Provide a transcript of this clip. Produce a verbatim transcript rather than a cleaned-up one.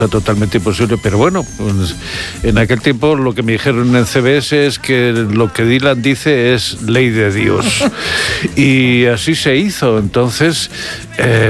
totalmente imposible, pero bueno, pues en aquel tiempo lo que me dijeron en C B S es que lo que Dylan dice es ley de Dios y así se hizo. Entonces eh,